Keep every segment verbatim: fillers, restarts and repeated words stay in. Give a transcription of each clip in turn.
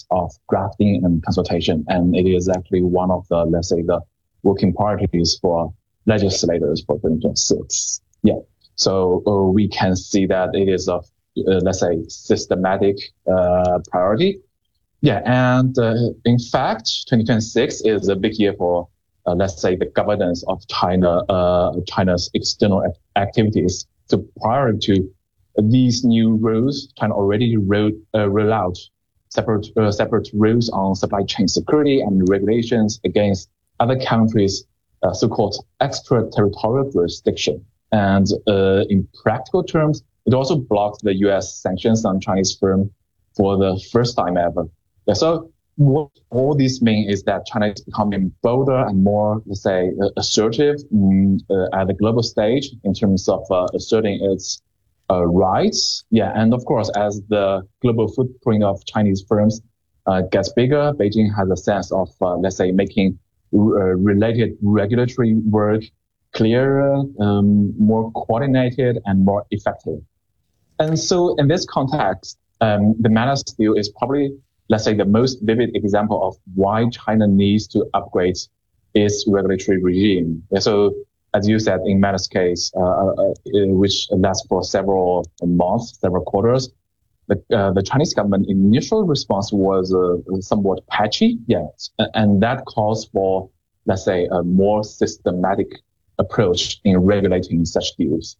of drafting and consultation. And it is actually one of the, let's say, the working priorities for legislators for twenty twenty-six. Yeah. So uh, we can see that it is a, uh, let's say, systematic uh, priority. Yeah. And uh, in fact, twenty twenty-six is a big year for, uh, let's say, the governance of China, uh, China's external activities. So prior to these new rules, China already rolled, uh, rolled out separate, uh, separate rules on supply chain security and regulations against other countries' uh, so-called extraterritorial jurisdiction. And uh, in practical terms, it also blocked the U S sanctions on Chinese firms for the first time ever. Yeah, so what all this means is that China is becoming bolder and more, let's say, uh, assertive um, uh, at the global stage in terms of uh, asserting its uh, rights. Yeah, and of course, as the global footprint of Chinese firms uh, gets bigger, Beijing has a sense of, uh, let's say, making uh, related regulatory work clearer, um, more coordinated, and more effective. And so in this context, um, the MENAS deal is probably, let's say, the most vivid example of why China needs to upgrade its regulatory regime. Yeah, so as you said, in MENAS case, uh, uh, which lasts for several months, several quarters, the, uh, the Chinese government initial response was uh, somewhat patchy, yes, and that calls for, let's say, a more systematic approach in regulating such deals.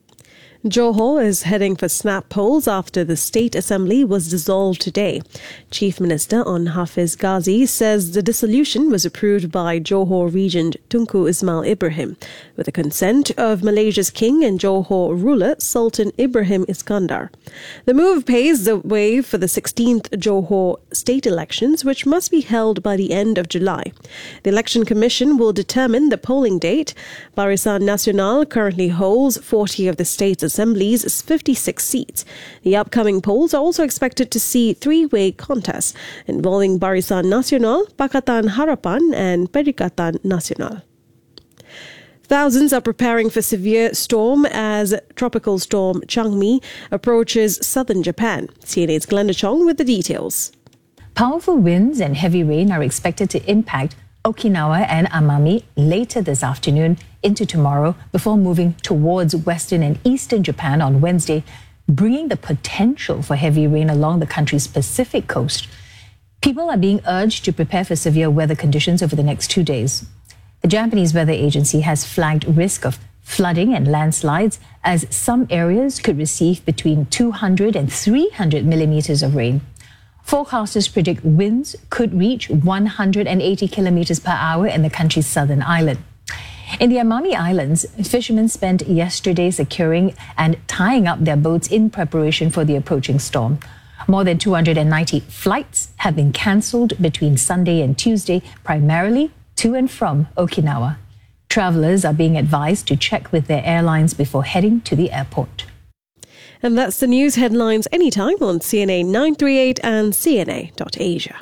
Johor is heading for snap polls after the State Assembly was dissolved today. Chief Minister On Hafiz Ghazi says the dissolution was approved by Johor Regent Tunku Ismail Ibrahim, with the consent of Malaysia's King and Johor ruler Sultan Ibrahim Iskandar. The move paves the way for the sixteenth Johor state elections, which must be held by the end of July. The Election Commission will determine the polling date. Barisan Nasional currently holds forty of the state's Assembly's fifty-six seats. The upcoming polls are also expected to see three-way contests involving Barisan Nasional, Pakatan Harapan and Perikatan Nasional. Thousands are preparing for severe storm as tropical storm Changmi approaches southern Japan. C N A's Glenda Chong with the details. Powerful winds and heavy rain are expected to impact Okinawa and Amami later this afternoon into tomorrow before moving towards western and eastern Japan on Wednesday, bringing the potential for heavy rain along the country's Pacific coast. People are being urged to prepare for severe weather conditions over the next two days. The Japanese Weather Agency has flagged risk of flooding and landslides as some areas could receive between two hundred and three hundred millimeters of rain. Forecasters predict winds could reach one hundred eighty kilometers per hour in the country's southern island. In the Amami Islands, fishermen spent yesterday securing and tying up their boats in preparation for the approaching storm. More than two hundred ninety flights have been cancelled between Sunday and Tuesday, primarily to and from Okinawa. Travelers are being advised to check with their airlines before heading to the airport. And that's the news headlines anytime on C N A nine thirty-eight and C N A dot Asia.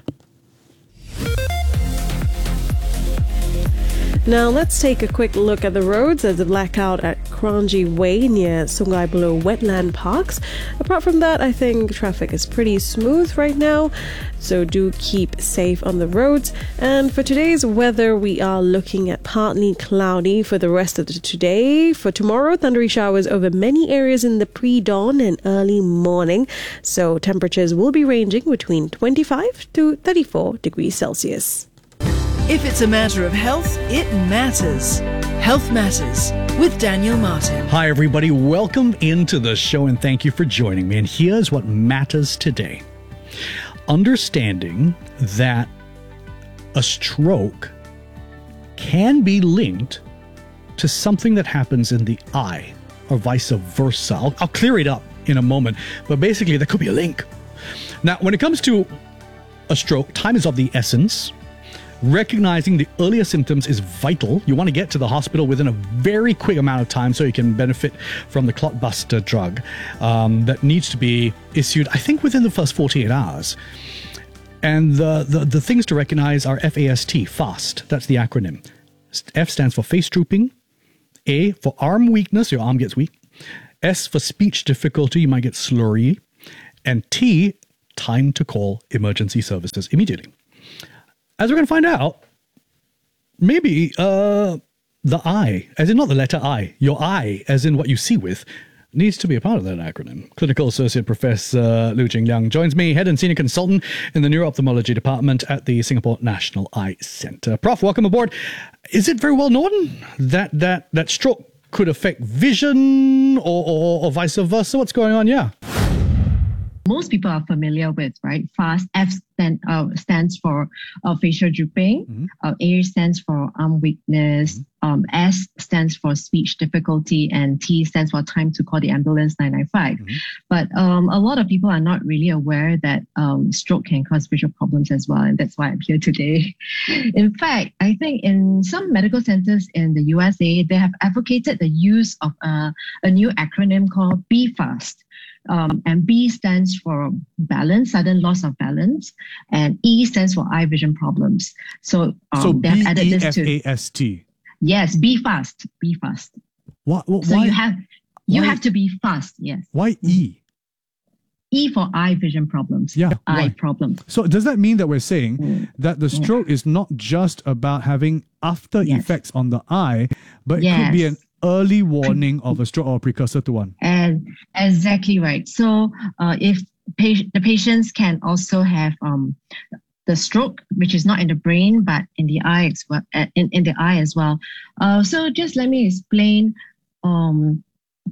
Now let's take a quick look at the roads. There's a blackout at Kranji Way near Sungai Buloh Wetland Parks. Apart from that, I think traffic is pretty smooth right now, so do keep safe on the roads. And for today's weather, we are looking at partly cloudy for the rest of the today. For tomorrow, thundery showers over many areas in the pre-dawn and early morning, so temperatures will be ranging between twenty-five to thirty-four degrees Celsius. If it's a matter of health, it matters. Health Matters with Daniel Martin. Hi, everybody. Welcome into the show and thank you for joining me. And here's what matters today. Understanding that a stroke can be linked to something that happens in the eye or vice versa. I'll, I'll clear it up in a moment, but basically there could be a link. Now, when it comes to a stroke, time is of the essence. Recognizing the earlier symptoms is vital. You want to get to the hospital within a very quick amount of time so you can benefit from the clotbuster drug um, that needs to be issued, I think, within the first forty-eight hours. And the, the, the things to recognize are F A S T, FAST. That's the acronym. F stands for face drooping. A for arm weakness, your arm gets weak. S for speech difficulty, you might get slurry. And T, time to call emergency services immediately. As we're going to find out, maybe uh, the I, as in not the letter I, your eye, as in what you see with, needs to be a part of that acronym. Clinical Associate Professor Liu Jingliang joins me, Head and Senior Consultant in the Neuro-Ophthalmology Department at the Singapore National Eye Centre. Prof, welcome aboard. Is it very well known that that, that stroke could affect vision or, or, or vice versa? What's going on? Yeah. Most people are familiar with, right? FAST, F stand, uh, stands for uh, facial drooping, mm-hmm. uh, A stands for arm weakness, mm-hmm. um, S stands for speech difficulty, and T stands for time to call the ambulance nine nine five. Mm-hmm. But um, a lot of people are not really aware that um, stroke can cause visual problems as well, and that's why I'm here today. In fact, I think in some medical centers in the U S A, they have advocated the use of uh, a new acronym called B FAST. Um, and B stands for balance, sudden loss of balance, and E stands for eye vision problems. So, um, so they have added B E this F to A S T. Yes, be fast, be fast. What, what, so why, you have you why, have to be fast. Yes. Why E? E for eye vision problems. Yeah, eye why? problems. So does that mean that we're saying mm. that the stroke yeah. is not just about having after yes. effects on the eye, but yes. it could be an early warning of a stroke or a precursor to one? And exactly right. So uh, if pa- the patients can also have um, the stroke, which is not in the brain but in the eye as well, uh, in, in the eye as well. Uh, so just let me explain um,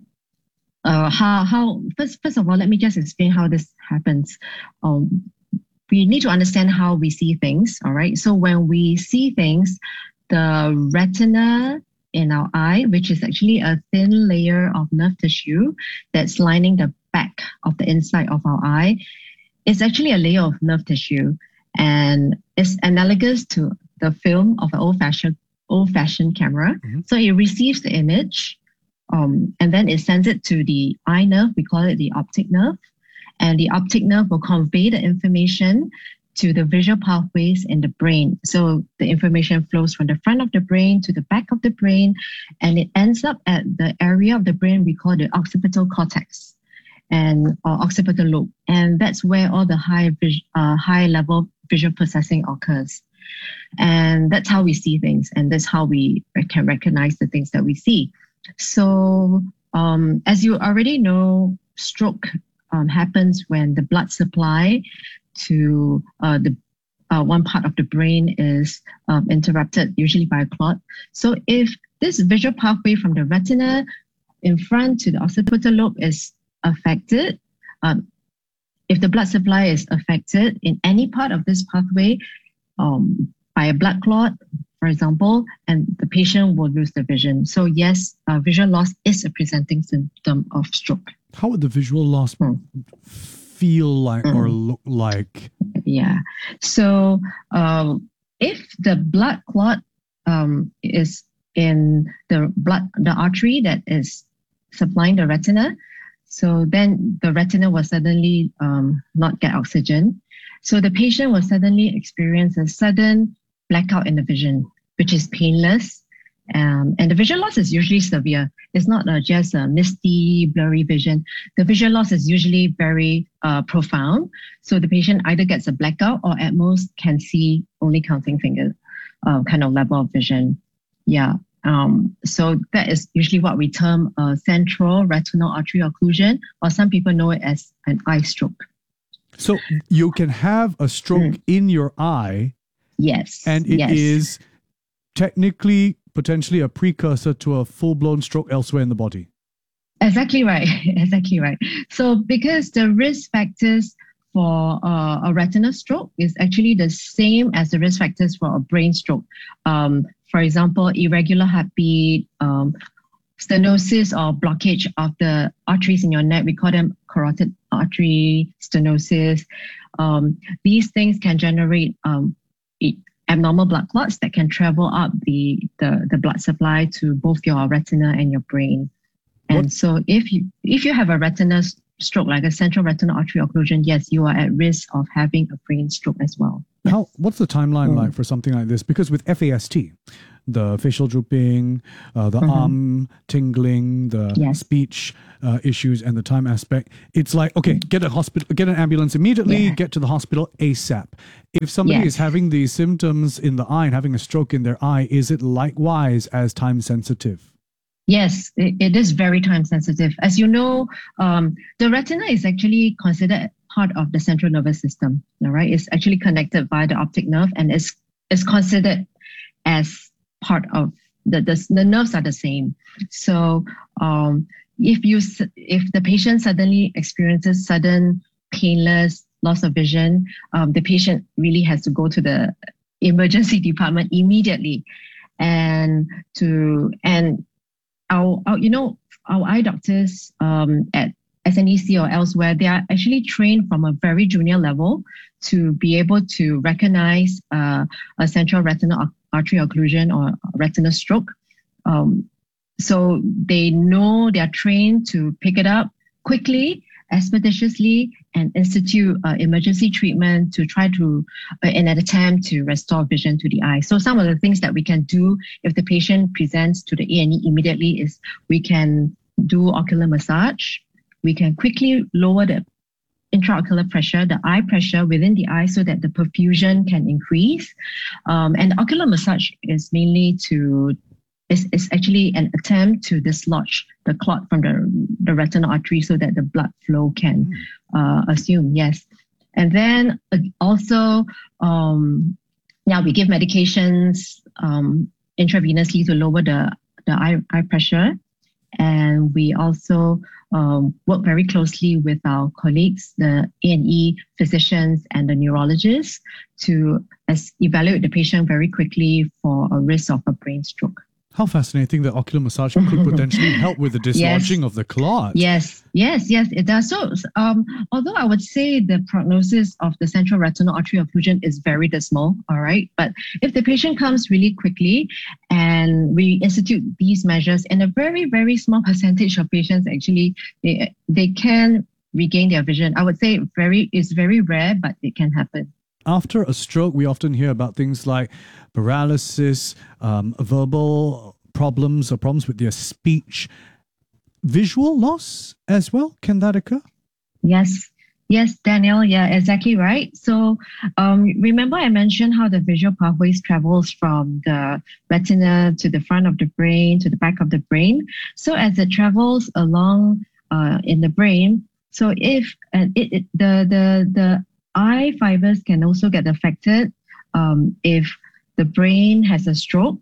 uh, how how first first of all, let me just explain how this happens. Um, we need to understand how we see things. All right. So when we see things, the retina in our eye, which is actually a thin layer of nerve tissue that's lining the back of the inside of our eye, it's actually a layer of nerve tissue, and it's analogous to the film of an old-fashioned old-fashioned camera. Mm-hmm. So it receives the image, um, and then it sends it to the eye nerve. We call it the optic nerve, and the optic nerve will convey the information to the visual pathways in the brain. So the information flows from the front of the brain to the back of the brain, and it ends up at the area of the brain we call the occipital cortex and or occipital lobe. And that's where all the high vis- uh, high level visual processing occurs. And that's how we see things, and that's how we can recognize the things that we see. So um, as you already know, stroke um, happens when the blood supply to uh, the uh, one part of the brain is um, interrupted, usually by a clot. So if this visual pathway from the retina in front to the occipital lobe is affected, um, if the blood supply is affected in any part of this pathway um, by a blood clot, for example, and the patient will lose the vision. So yes, uh, visual loss is a presenting symptom of stroke. How would the visual loss hmm. feel like mm. or look like? Yeah. So um, if the blood clot um, is in the blood, the artery that is supplying the retina, so then the retina will suddenly um, not get oxygen. So the patient will suddenly experience a sudden blackout in the vision, which is painless. Um, and the vision loss is usually severe. It's not uh, just a misty, blurry vision. The vision loss is usually very uh, profound. So the patient either gets a blackout or at most can see only counting finger uh, kind of level of vision. Yeah. Um, so that is usually what we term a central retinal artery occlusion, or some people know it as an eye stroke. So you can have a stroke mm. in your eye. Yes. And it yes. is technically potentially a precursor to a full-blown stroke elsewhere in the body. Exactly right. Exactly right. So because the risk factors for uh, a retinal stroke is actually the same as the risk factors for a brain stroke. Um, for example, irregular heartbeat, um, stenosis or blockage of the arteries in your neck. We call them carotid artery stenosis. Um, these things can generate um, abnormal blood clots that can travel up the, the, the blood supply to both your retina and your brain. And what? so if you if you have a retina stroke, like a central retinal artery occlusion, yes, you are at risk of having a brain stroke as well. Yes. How? What's the timeline mm. like for something like this? Because with F A S T, the facial drooping, uh, the mm-hmm. arm tingling, the yes. speech uh, issues, and the time aspect. It's like, okay, get a hospital, get an ambulance immediately, yeah. get to the hospital ASAP. If somebody yes. is having these symptoms in the eye and having a stroke in their eye, is it likewise as time sensitive? Yes, it, it is very time sensitive. As you know, um, the retina is actually considered part of the central nervous system, all right? It's actually connected via the optic nerve and is is considered as part of the, the, the nerves are the same. So um, if you if the patient suddenly experiences sudden painless loss of vision, um, the patient really has to go to the emergency department immediately. And to and our, our you know our eye doctors um, at S N E C or elsewhere, they are actually trained from a very junior level to be able to recognize uh, a central retinal artery occlusion or retinal stroke. Um, so they know, they are trained to pick it up quickly, expeditiously, and institute uh, emergency treatment to try to, uh, in an attempt to restore vision to the eye. So some of the things that we can do if the patient presents to the A and E immediately is we can do ocular massage. We can quickly lower the intraocular pressure, the eye pressure within the eye so that the perfusion can increase. Um, and ocular massage is mainly to, is, is actually an attempt to dislodge the clot from the, the retinal artery so that the blood flow can uh, assume, yes. And then uh, also, um, yeah, we give medications um, intravenously to lower the, the eye, eye pressure. And we also um, work very closely with our colleagues, the A and E physicians and the neurologists, to as, evaluate the patient very quickly for a risk of a brain stroke. How fascinating that ocular massage could potentially help with the dislodging yes. of the clot. Yes, yes, yes, it does. So, um, although I would say the prognosis of the central retinal artery occlusion is very dismal, all right? But if the patient comes really quickly and we institute these measures, and a very, very small percentage of patients actually, they, they can regain their vision. I would say very it's very rare, but it can happen. After a stroke, we often hear about things like paralysis, um, verbal problems or problems with their speech. Visual loss as well, can that occur? Yes. Yes, Daniel. Yeah, exactly right. So um, remember I mentioned how the visual pathways travels from the retina to the front of the brain, to the back of the brain. So as it travels along uh, in the brain, so if uh, it, it, the, the, the eye fibers can also get affected um, if the brain has a stroke.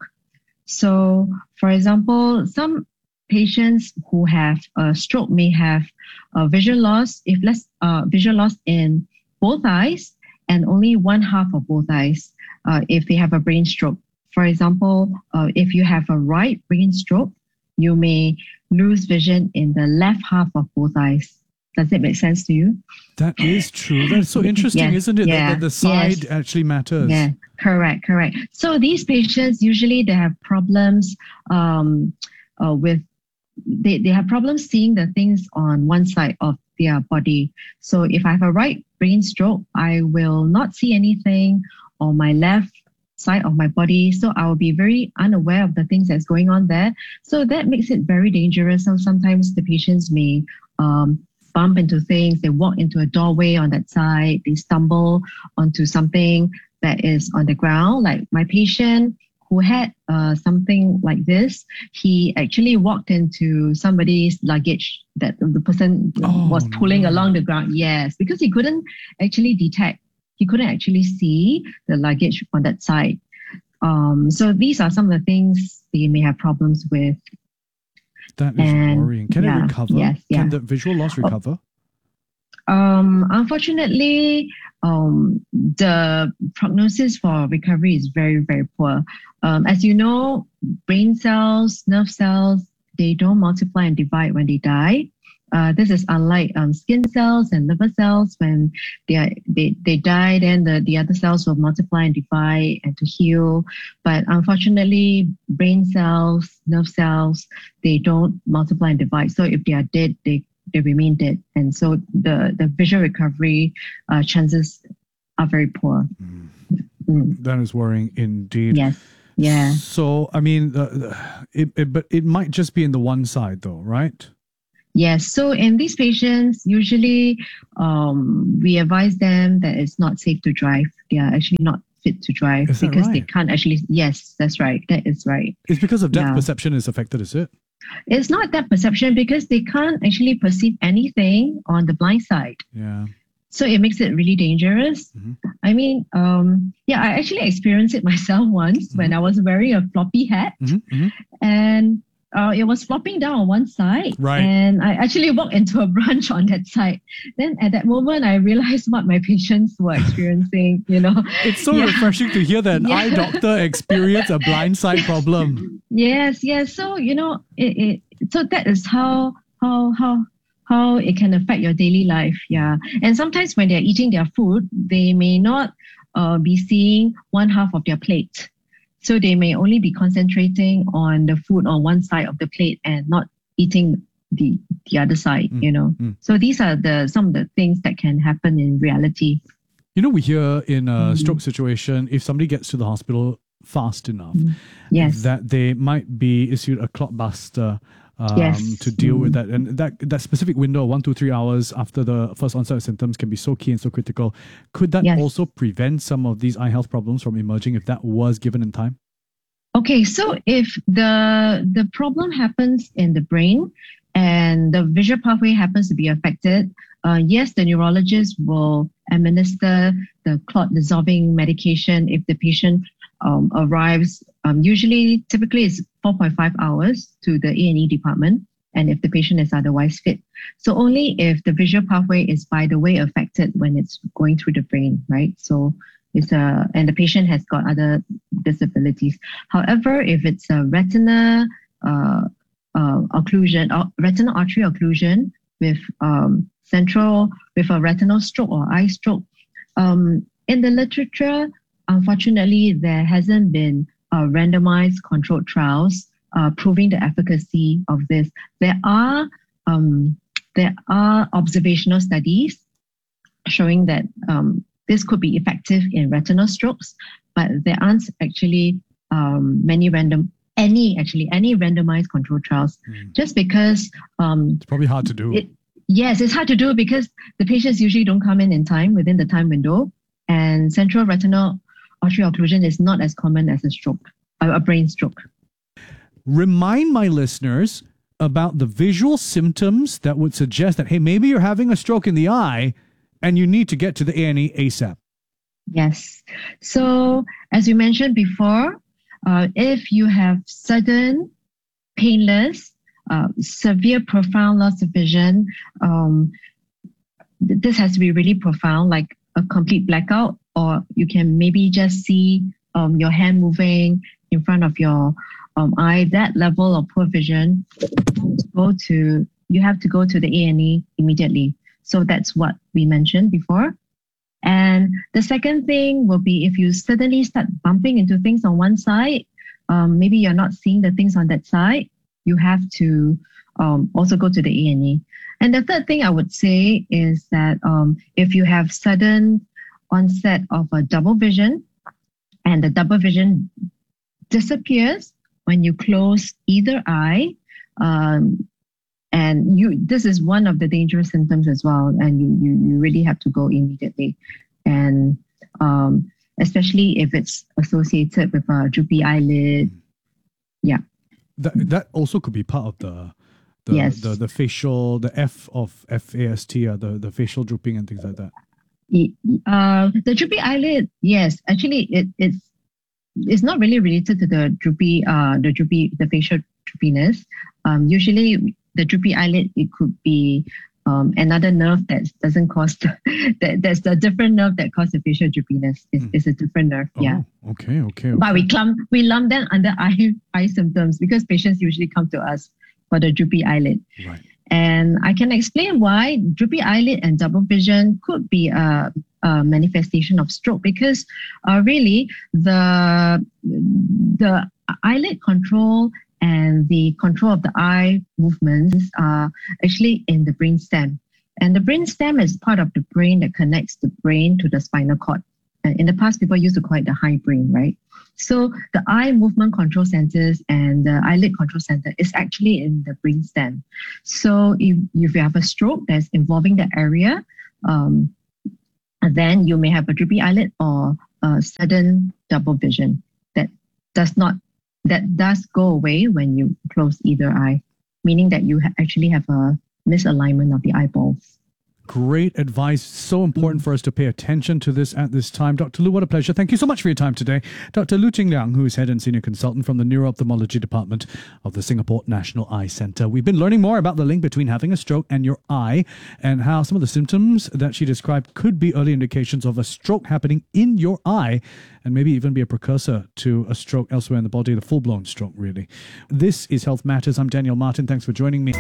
So, for example, some patients who have a stroke may have a vision loss, if less uh, vision loss in both eyes and only one half of both eyes uh, if they have a brain stroke. For example, uh, if you have a right brain stroke, you may lose vision in the left half of both eyes. Does it make sense to you? That is true. That's so interesting, yes. isn't it? Yeah. That, that the side yes. actually matters. Yeah, correct, correct. So these patients, usually they have problems um, uh, with, they, they have problems seeing the things on one side of their body. So if I have a right brain stroke, I will not see anything on my left side of my body. So I will be very unaware of the things that's going on there. So that makes it very dangerous. So sometimes the patients may um, bump into things, they walk into a doorway on that side, they stumble onto something that is on the ground. Like my patient who had uh, something like this, he actually walked into somebody's luggage that the person oh, was pulling no. along the ground. Yes, because he couldn't actually detect, he couldn't actually see the luggage on that side. Um, so these are some of the things they may have problems with. That is and, worrying. Can yeah, it recover? Yes, yeah. Can the visual loss recover? Um, unfortunately, um, the prognosis for recovery is very, very poor. Um, as you know, brain cells, nerve cells, they don't multiply and divide when they die. Uh, this is unlike um, skin cells and liver cells. When they are, they, they die, then the, the other cells will multiply and divide and to heal. But unfortunately, brain cells, nerve cells, they don't multiply and divide. So if they are dead, they, they remain dead. And so the, the visual recovery uh, chances are very poor. Mm. Mm. That is worrying indeed. Yes. Yeah. So, I mean, uh, it, it, but it might just be in the one side though, right? Yes. So in these patients, usually um, we advise them that it's not safe to drive. They are actually not fit to drive is because right? they can't actually. Yes, that's right. That is right. It's because of depth yeah. perception is affected, is it? It's not that perception because they can't actually perceive anything on the blind side. Yeah. So it makes it really dangerous. Mm-hmm. I mean, um, yeah, I actually experienced it myself once mm-hmm. when I was wearing a floppy hat mm-hmm. Mm-hmm. and uh, it was flopping down on one side. Right. And I actually walked into a branch on that side. Then at that moment, I realized what my patients were experiencing, you know. It's so yeah. refreshing to hear that an yeah. eye doctor experienced a blind side problem. Yes, yes. So, you know, it, it so that is how, how, how, how it can affect your daily life. Yeah. And sometimes when they're eating their food, they may not uh, be seeing one half of their plate. So they may only be concentrating on the food on one side of the plate and not eating the the other side, mm. you know. Mm. So these are the some of the things that can happen in reality. You know, we hear in a mm. stroke situation, if somebody gets to the hospital fast enough, mm. yes. that they might be issued a clot buster um, yes. to deal mm. with that. And that that specific window of one, two, three hours after the first onset of symptoms can be so key and so critical. Could that yes. also prevent some of these eye health problems from emerging if that was given in time? Okay, so if the the problem happens in the brain and the visual pathway happens to be affected, uh, yes, the neurologist will administer the clot dissolving medication if the patient um, arrives. Um, usually, typically, it's four point five hours to the A and E department, and if the patient is otherwise fit. So only if the visual pathway is, by the way, affected when it's going through the brain, right? So it's a, and the patient has got other disabilities. However, if it's a retina uh, uh, occlusion, or retinal artery occlusion with um, central, with a retinal stroke or eye stroke, um, in the literature, unfortunately, there hasn't been uh, randomized controlled trials uh, proving the efficacy of this. There are um, there are observational studies showing that um, this could be effective in retinal strokes, but there aren't actually um, many random, any actually any randomized control trials. Mm. Just because um, it's probably hard to do. It, yes, it's hard to do because the patients usually don't come in in time within the time window, and central retinal artery occlusion is not as common as a stroke, a, a brain stroke. Remind my listeners about the visual symptoms that would suggest that, hey, maybe you're having a stroke in the eye and you need to get to the A and E ASAP. Yes. So as we mentioned before, uh, if you have sudden, painless, uh, severe, profound loss of vision, um, th- this has to be really profound, like a complete blackout, or you can maybe just see um, your hand moving in front of your um, eye. That level of poor vision, go to you have to go to the A and E immediately. So that's what we mentioned before. And the second thing will be if you suddenly start bumping into things on one side, um, maybe you're not seeing the things on that side, you have to um, also go to the A and E. And the third thing I would say is that um, if you have sudden onset of a double vision and the double vision disappears when you close either eye, um, And you, this is one of the dangerous symptoms as well. And you, you, you really have to go immediately. And um, especially if it's associated with a droopy eyelid. Yeah. That that also could be part of the the, yes. the, the facial, the F of F A S T, uh, the, the facial drooping and things like that. Uh, the droopy eyelid, yes. Actually, it, it's it's not really related to the droopy, uh, the droopy, the facial droopiness. Um, usually, the droopy eyelid, it could be um, another nerve that doesn't cause the, that there's a different nerve that causes the facial droopiness. It's, mm. it's a different nerve. Oh, yeah. Okay, okay. Okay. But we clump we lump them under eye eye symptoms because patients usually come to us for the droopy eyelid. Right. And I can explain why droopy eyelid and double vision could be a, a manifestation of stroke because uh, really the the eyelid control and the control of the eye movements are actually in the brainstem. And the brainstem is part of the brain that connects the brain to the spinal cord. in the past, people used to call it the hindbrain, right? So the eye movement control centers and the eyelid control center is actually in the brainstem. So if, if you have a stroke that's involving the area, um, then you may have a droopy eyelid or a sudden double vision that does not that does go away when you close either eye, meaning that you ha- actually have a misalignment of the eyeballs. Great advice. So important for us to pay attention to this at this time. Doctor Lu, what a pleasure. Thank you so much for your time today. Doctor Lu Jing Liang, who is Head and Senior Consultant from the Neuro-Ophthalmology Department of the Singapore National Eye Centre. We've been learning more about the link between having a stroke and your eye and how some of the symptoms that she described could be early indications of a stroke happening in your eye and maybe even be a precursor to a stroke elsewhere in the body, the full-blown stroke, really. This is Health Matters. I'm Daniel Martin. Thanks for joining me.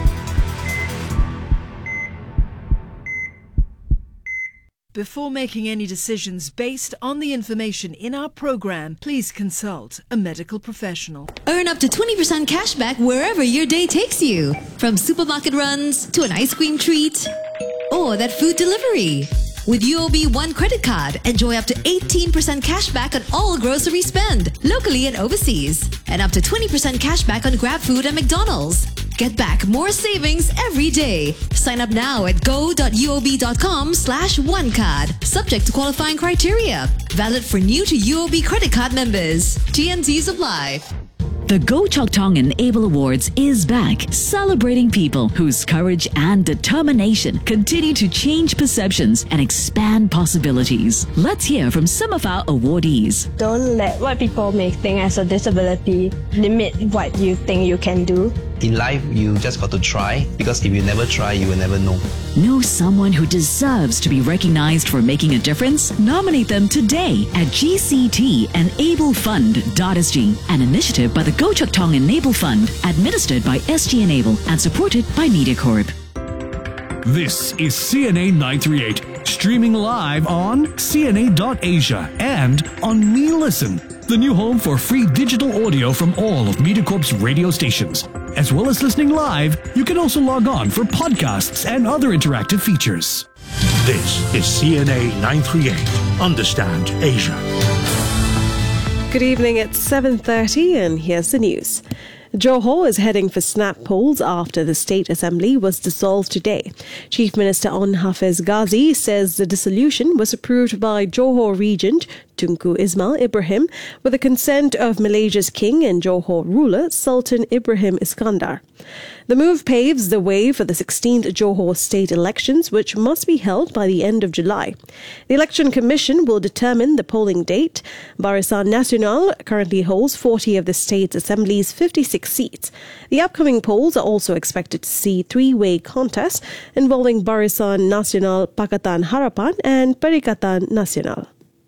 Before making any decisions based on the information in our program, please consult a medical professional. Earn up to twenty percent cash back wherever your day takes you. From supermarket runs to an ice cream treat or that food delivery. With U O B One credit card, enjoy up to eighteen percent cash back on all grocery spend, locally and overseas. And up to twenty percent cash back on GrabFood and McDonald's. Get back more savings every day. Sign up now at go.uob.com slash one card. Subject to qualifying criteria. Valid for new to U O B credit card members. T N Cs apply. The Go Chok Tong Enable Awards is back, celebrating people whose courage and determination continue to change perceptions and expand possibilities. Let's hear from some of our awardees. Don't let what people may think as a disability limit what you think you can do. In life, you just got to try, because if you never try, you will never know. Know someone who deserves to be recognized for making a difference? Nominate them today at G C T enable fund dot S G, an initiative by the Go Chok Tong Enable Fund, administered by S G Enable and supported by MediaCorp. This is C N A nine three eight, streaming live on C N A dot Asia and on MeListen, the new home for free digital audio from all of MediaCorp's radio stations. As well as listening live, you can also log on for podcasts and other interactive features. This is C N A nine three eight, Understand Asia. Good evening, it's seven thirty and here's the news. Johor is heading for snap polls after the State Assembly was dissolved today. Chief Minister Onn Hafiz Ghazi says the dissolution was approved by Johor Regent Tunku Ismail Ibrahim with the consent of Malaysia's King and Johor ruler Sultan Ibrahim Iskandar. The move paves the way for the sixteenth Johor state elections, which must be held by the end of July. The Election Commission will determine the polling date. Barisan Nasional currently holds forty of the state's assembly's fifty-six seats. The upcoming polls are also expected to see three-way contests involving Barisan Nasional Pakatan Harapan and Perikatan Nasional.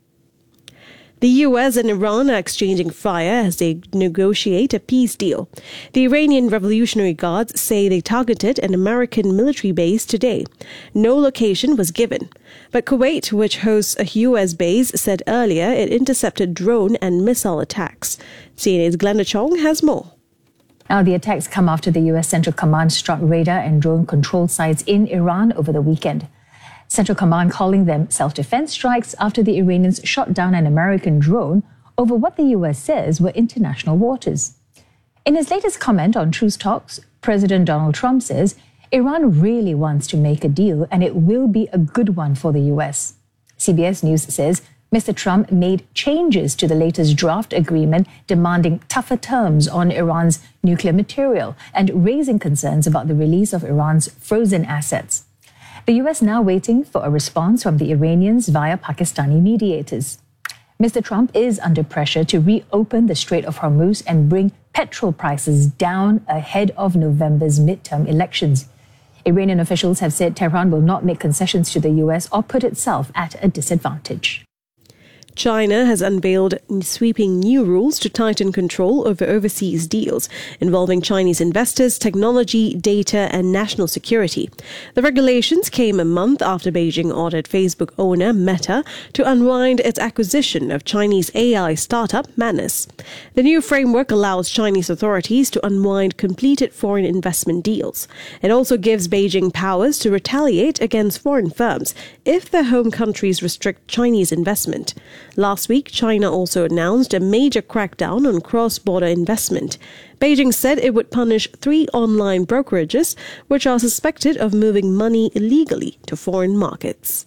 The U S and Iran are exchanging fire as they negotiate a peace deal. The Iranian Revolutionary Guards say they targeted an American military base today. No location was given. But Kuwait, which hosts a U S base, said earlier it intercepted drone and missile attacks. C N A's Glenda Chong has more. Now, the attacks come after the U S Central Command struck radar and drone control sites in Iran over the weekend. Central Command calling them self-defense strikes after the Iranians shot down an American drone over what the U S says were international waters. In his latest comment on truce talks, President Donald Trump says Iran really wants to make a deal and it will be a good one for the U S. C B S News says Mister Trump made changes to the latest draft agreement demanding tougher terms on Iran's nuclear material and raising concerns about the release of Iran's frozen assets. The U S now waiting for a response from the Iranians via Pakistani mediators. Mister Trump is under pressure to reopen the Strait of Hormuz and bring petrol prices down ahead of November's midterm elections. Iranian officials have said Tehran will not make concessions to the U S or put itself at a disadvantage. China has unveiled sweeping new rules to tighten control over overseas deals involving Chinese investors, technology, data, and national security. The regulations came a month after Beijing ordered Facebook owner Meta to unwind its acquisition of Chinese A I startup Manus. The new framework allows Chinese authorities to unwind completed foreign investment deals. It also gives Beijing powers to retaliate against foreign firms if their home countries restrict Chinese investment. Last week, China also announced a major crackdown on cross-border investment. Beijing said it would punish three online brokerages which are suspected of moving money illegally to foreign markets.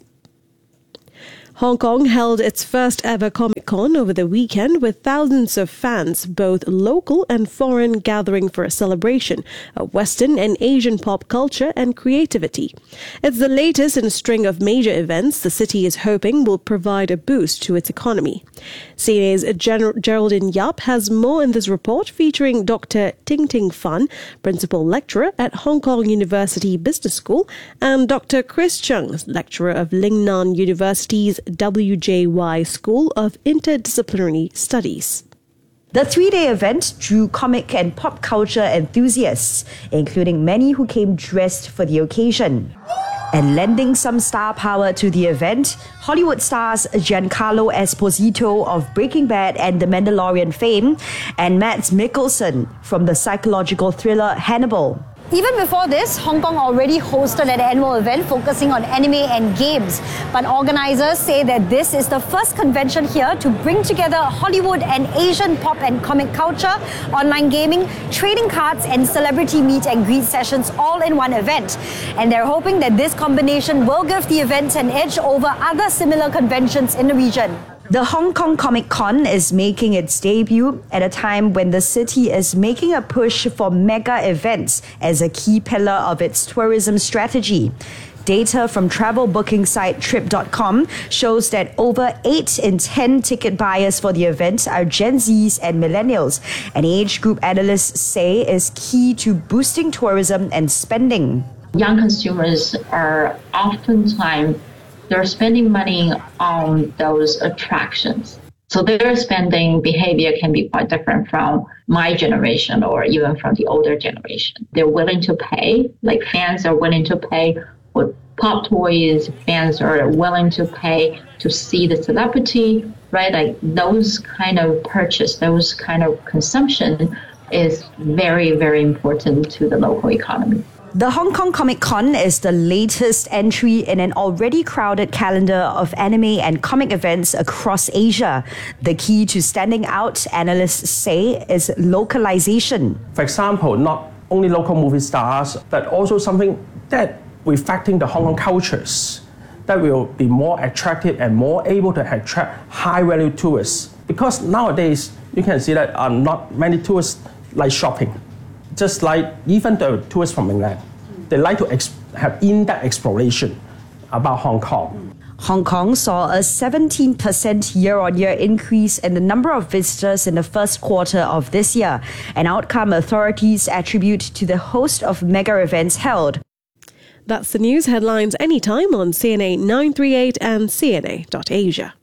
Hong Kong held its first ever Comic-Con over the weekend with thousands of fans, both local and foreign, gathering for a celebration of Western and Asian pop culture and creativity. It's the latest in a string of major events the city is hoping will provide a boost to its economy. C N A's Ger- Geraldine Yap has more in this report featuring Doctor Ting Ting Fan, Principal Lecturer at Hong Kong University Business School, and Doctor Chris Chung, Lecturer of Lingnan University's W J Y School of Interdisciplinary Studies. The three-day event drew comic and pop culture enthusiasts, including many who came dressed for the occasion. And lending some star power to the event, Hollywood stars Giancarlo Esposito of Breaking Bad and The Mandalorian fame, and Mads Mikkelsen from the psychological thriller Hannibal. Even before this, Hong Kong already hosted an annual event focusing on anime and games. But organizers say that this is the first convention here to bring together Hollywood and Asian pop and comic culture, online gaming, trading cards, and celebrity meet and greet sessions all in one event. And they're hoping that this combination will give the event an edge over other similar conventions in the region. The Hong Kong Comic-Con is making its debut at a time when the city is making a push for mega events as a key pillar of its tourism strategy. Data from travel booking site trip dot com shows that over eight in ten ticket buyers for the event are Gen Zs and millennials, an age group analysts say is key to boosting tourism and spending. Young consumers are oftentimes they're spending money on those attractions. So their spending behavior can be quite different from my generation or even from the older generation. They're willing to pay, like fans are willing to pay for pop toys, fans are willing to pay to see the celebrity, right? Like those kind of purchase, those kind of consumption is very, very important to the local economy. The Hong Kong Comic-Con is the latest entry in an already crowded calendar of anime and comic events across Asia. The key to standing out, analysts say, is localization. For example, not only local movie stars, but also something that reflecting the Hong Kong cultures that will be more attractive and more able to attract high-value tourists. Because nowadays, you can see that uh, not many tourists like shopping. Just like even the tourists from England, they like to ex- have in-depth exploration about Hong Kong. Hong Kong saw a seventeen percent year-on-year increase in the number of visitors in the first quarter of this year, an outcome authorities attribute to the host of mega events held. That's the news headlines anytime on C N A nine thirty-eight and C N A dot Asia.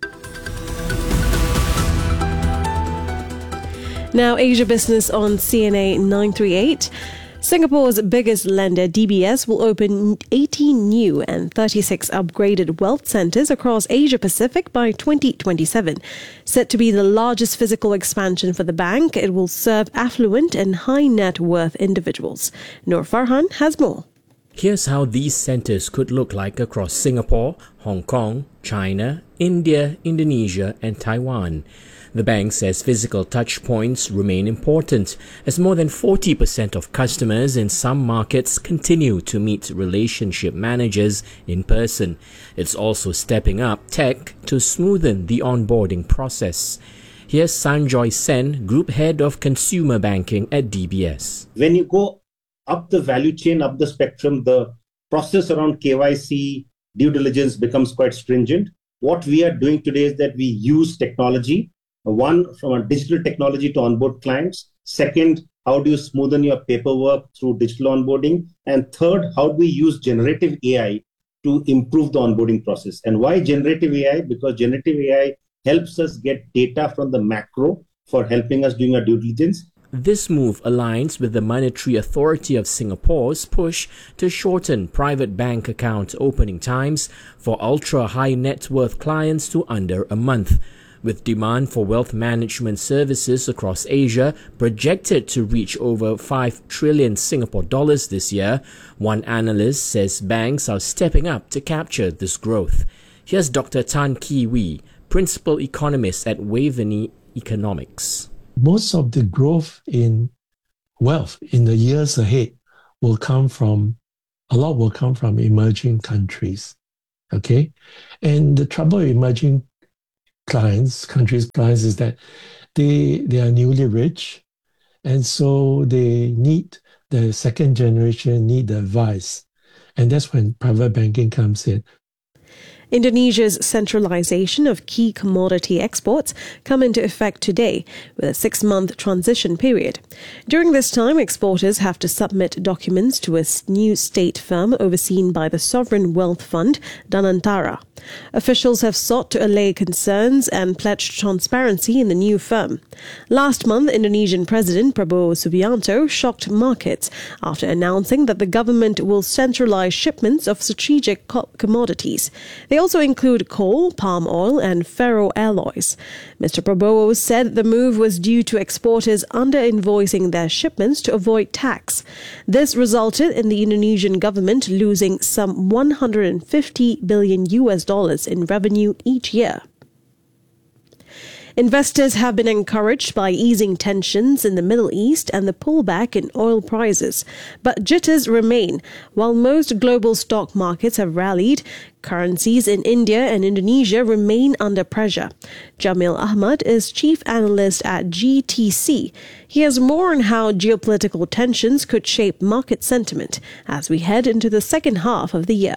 Now, Asia Business on C N A nine thirty-eight. Singapore's biggest lender, D B S, will open eighteen new and thirty-six upgraded wealth centres across Asia Pacific by twenty twenty-seven. Set to be the largest physical expansion for the bank, it will serve affluent and high net worth individuals. Noor Farhan has more. Here's how these centres could look like across Singapore, Hong Kong, China, India, Indonesia and Taiwan. The bank says physical touchpoints remain important, as more than forty percent of customers in some markets continue to meet relationship managers in person. It's also stepping up tech to smoothen the onboarding process. Here's Sanjoy Sen, Group Head of Consumer Banking at D B S. When you go up the value chain, up the spectrum, the process around K Y C, due diligence becomes quite stringent. What we are doing today is that we use technology. One, from a digital technology to onboard clients. Second, how do you smoothen your paperwork through digital onboarding? And third, how do we use generative A I to improve the onboarding process? And why generative A I? Because generative A I helps us get data from the macro for helping us doing our due diligence. This move aligns with the Monetary Authority of Singapore's push to shorten private bank account opening times for ultra-high net worth clients to under a month, with demand for wealth management services across Asia projected to reach over five trillion Singapore dollars this year. One analyst says banks are stepping up to capture this growth. Here's Doctor Tan Ki Wee, Principal Economist at Waveney Economics. Most of the growth in wealth in the years ahead will come from, a lot will come from emerging countries, okay? And the trouble with emerging clients, countries' clients, is that they, they are newly rich, and so they need, the second generation need the advice. And that's when private banking comes in. Indonesia's centralization of key commodity exports come into effect today, with a six-month transition period. During this time, exporters have to submit documents to a new state firm overseen by the Sovereign Wealth Fund, Danantara. Officials have sought to allay concerns and pledged transparency in the new firm. Last month, Indonesian President Prabowo Subianto shocked markets after announcing that the government will centralize shipments of strategic co- commodities. They also include coal, palm oil and ferroalloys. Mister Prabowo said the move was due to exporters under-invoicing their shipments to avoid tax. This resulted in the Indonesian government losing some one hundred fifty billion U S dollars in revenue each year. Investors have been encouraged by easing tensions in the Middle East and the pullback in oil prices, but jitters remain. While most global stock markets have rallied, currencies in India and Indonesia remain under pressure. Jamil Ahmad is chief analyst at G T C. He has more on how geopolitical tensions could shape market sentiment as we head into the second half of the year.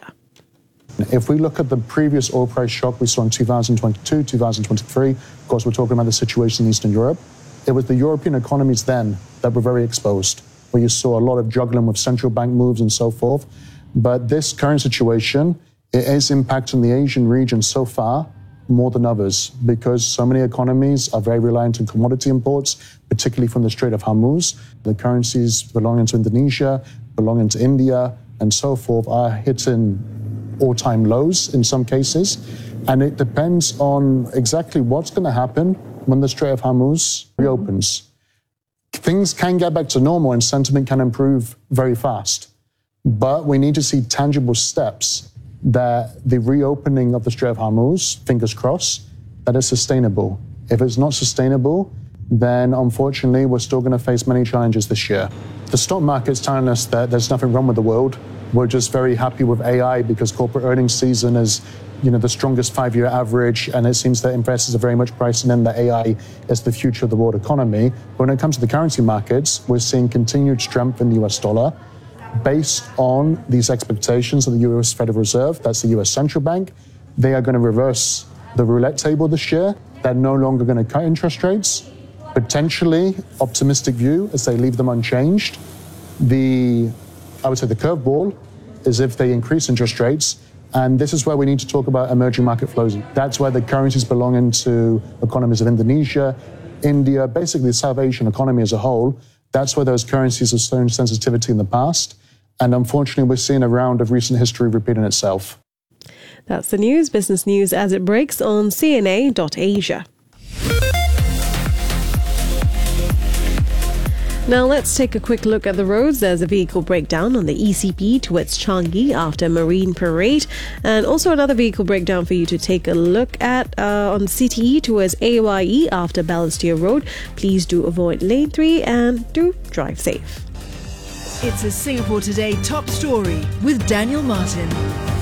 If we look at the previous oil price shock we saw in two thousand twenty-two, two thousand twenty-three, of course we're talking about the situation in Eastern Europe, it was the European economies then that were very exposed, where you saw a lot of juggling with central bank moves and so forth. But this current situation, it is impacting the Asian region so far more than others, because so many economies are very reliant on commodity imports, particularly from the Strait of Hormuz. The currencies belonging to Indonesia, belonging to India, and so forth are hitting all-time lows in some cases, and it depends on exactly what's going to happen when the Strait of Hormuz reopens. Things can get back to normal and sentiment can improve very fast, but we need to see tangible steps that the reopening of the Strait of Hormuz, fingers crossed, that is sustainable. If it's not sustainable, then unfortunately we're still going to face many challenges this year. The stock market's telling us that there's nothing wrong with the world. We're just very happy with A I because corporate earnings season is, you know, the strongest five-year average, and it seems that investors are very much pricing in that A I is the future of the world economy. But when it comes to the currency markets, we're seeing continued strength in the U S dollar based on these expectations of the U S Federal Reserve, that's the U S Central Bank. They are going to reverse the roulette table this year. They're no longer going to cut interest rates. Potentially optimistic view as they leave them unchanged. The I would say the curveball is if they increase interest rates, and this is where we need to talk about emerging market flows. That's where the currencies belonging to economies of Indonesia, India, basically the South Asian economy as a whole. That's where those currencies have shown sensitivity in the past, and unfortunately we're seeing a round of recent history repeating itself. That's the news, business news as it breaks on C N A dot Asia. Now let's take a quick look at the roads. There's a vehicle breakdown on the E C P towards Changi after Marine Parade, and also another vehicle breakdown for you to take a look at uh, on C T E towards A Y E after Balestier Road. Please do avoid lane three and do drive safe. It's a Singapore Today top story with Daniel Martin.